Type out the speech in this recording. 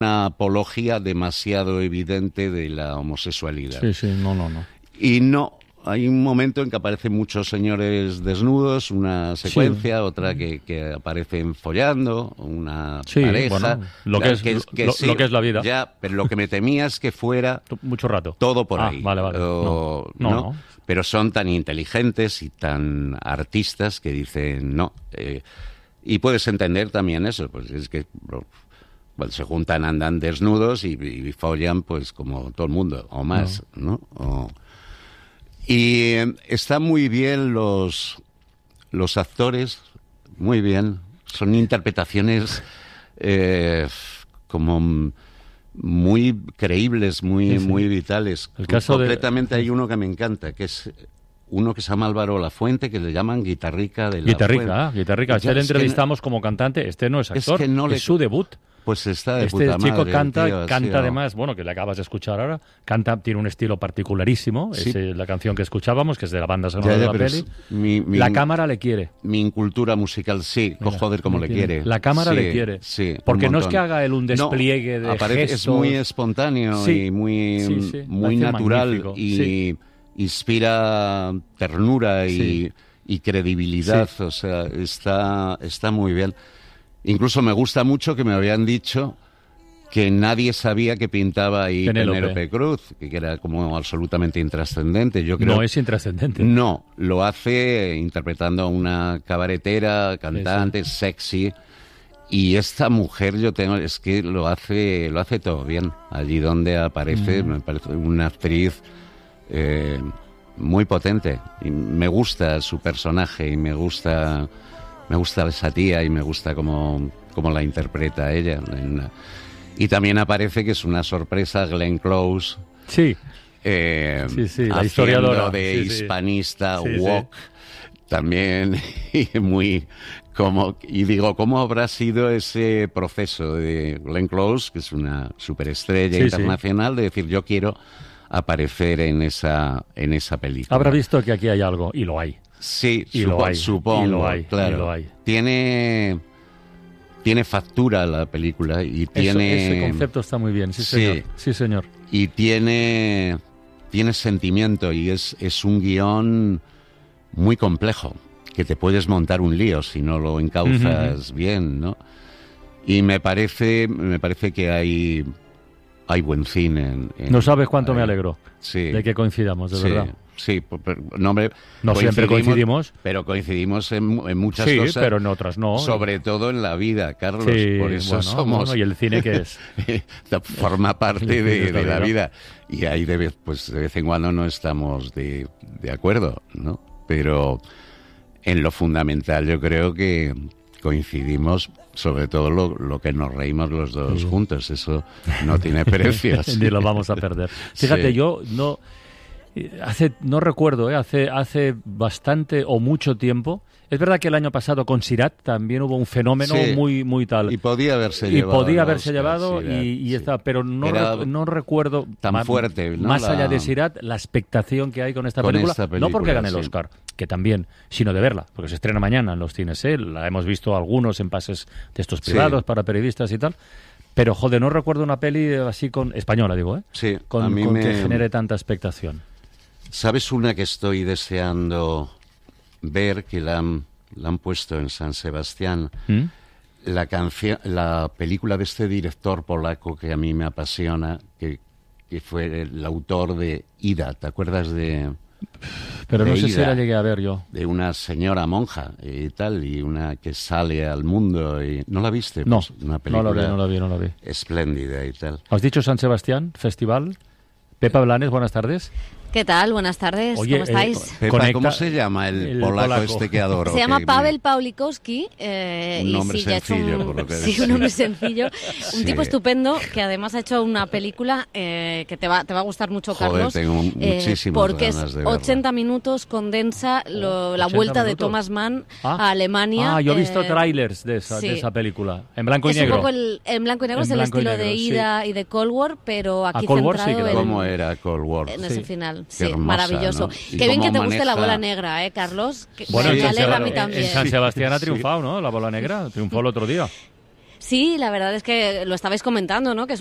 una apología demasiado evidente de la homosexualidad. Sí, no. Y no, hay un momento en que aparecen muchos señores desnudos, una secuencia, otra que aparecen follando, una pareja. Bueno, lo que es la vida. Ya, pero lo que me temía es que fuera mucho rato. Todo por ahí. Vale. No. Pero son tan inteligentes y tan artistas que dicen no. Y puedes entender también eso, pues es que bueno, se juntan, andan desnudos y follan pues como todo el mundo, o más, ¿no? Y están muy bien los actores, muy bien. Son interpretaciones como muy creíbles, muy vitales. El caso Concretamente hay uno que me encanta, que es uno que se llama Álvaro Lafuente, que le llaman Guitarrica de la Fuente. Guitarrica. Este le entrevistamos como cantante. Este no es actor, es su debut. Pues está de puta madre. Este chico canta tío, además, bueno, que le acabas de escuchar ahora, tiene un estilo particularísimo. Sí. Es la canción que escuchábamos, que es de la banda sonora de la peli. La cámara le quiere. Mi incultura musical, sí, joder, como le quiere. La cámara le quiere. Sí, porque no es que haga él un despliegue de gestos. Es muy espontáneo y muy natural y inspira ternura y credibilidad. O sea, está muy bien. Incluso me gusta mucho que me habían dicho que nadie sabía que pintaba ahí Penélope Cruz, que era como absolutamente intrascendente. Yo creo no es intrascendente. No, lo hace interpretando a una cabaretera, cantante, sexy. Y esta mujer es que lo hace todo bien. Allí donde aparece, me parece una actriz muy potente. Y me gusta su personaje y me gusta esa tía y me gusta cómo la interpreta ella. Y también aparece, que es una sorpresa, Glenn Close. Sí. La historiadora de hispanista, woke. También, y digo, ¿cómo habrá sido ese proceso de Glenn Close, que es una superestrella internacional, de decir, yo quiero aparecer en esa película? Habrá visto que aquí hay algo, y lo hay. Sí, supongo, claro. Tiene factura la película y tiene... Ese concepto está muy bien, sí, señor. Y tiene sentimiento y es un guión muy complejo, que te puedes montar un lío si no lo encauzas bien, ¿no? Y me parece que hay buen cine. No sabes cuánto me alegro de que coincidamos, de verdad. Sí, hombre, no siempre coincidimos. Pero coincidimos en muchas cosas. Sí, pero en otras no. Sobre todo en la vida, Carlos. Sí, por eso somos... Bueno, ¿y el cine qué es? Forma parte de la vida. Y ahí de vez en cuando no estamos de acuerdo, ¿no? Pero en lo fundamental yo creo que coincidimos, sobre todo lo que nos reímos los dos juntos. Eso no tiene precio. Ni lo vamos a perder. Fíjate, yo no recuerdo, hace bastante o mucho tiempo. Es verdad que el año pasado con Sirat también hubo un fenómeno muy tal. Y podía haberse llevado. Pero no recuerdo tan fuerte, ¿no? Más allá de Sirat, la expectación que hay con esta película. No porque gane el Oscar, que también, sino de verla, porque se estrena mañana en los cines. La hemos visto algunos en pases de estos privados para periodistas y tal. Pero, joder, no recuerdo una peli así española, digo, Sí, con que genere tanta expectación. ¿Sabes una que estoy deseando ver, que la han puesto en San Sebastián? La película de este director polaco que a mí me apasiona, que fue el autor de Ida. ¿Te acuerdas de...? Pero no sé Ida, si la llegué a ver yo. De una señora monja y tal, y una que sale al mundo. Y ¿no la viste? No, pues una película no la vi. Espléndida y tal. ¿Has dicho San Sebastián, festival? Pepa Blanes, buenas tardes. ¿Qué tal? Buenas tardes. Oye, ¿Cómo estáis? Pepa, ¿cómo se llama el polaco este que adoro? Se llama Paweł Pawlikowski. Un nombre sencillo, por lo que sí, un nombre sencillo. Un tipo estupendo que además ha hecho una película que te va a gustar mucho, Carlos. Tengo muchísimas porque ganas de es verla. 80 minutos, condensa la vuelta de Thomas Mann a Alemania. Yo he visto trailers de esa película, en blanco y negro. Es un poco en blanco y negro, es el estilo de Ida y de Cold War, pero aquí Cold War centrado en... ¿Cómo era Cold War? En ese final. Qué hermosa, maravilloso. ¿no? Qué bien que te guste la bola negra, Carlos. Bueno, me alegra a mí también. En San Sebastián ha triunfado, ¿no? La bola negra triunfó el otro día. Sí, la verdad es que lo estabais comentando, ¿no? Que es